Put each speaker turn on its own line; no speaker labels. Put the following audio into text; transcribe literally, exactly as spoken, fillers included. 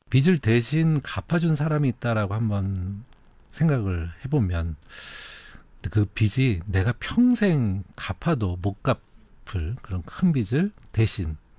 빚을 대신 갚아준 사람이 있다라고 한번 생각을 해보면 그 빚이 내가 평생 갚아도 못 갚을 그런 큰 빚을 대신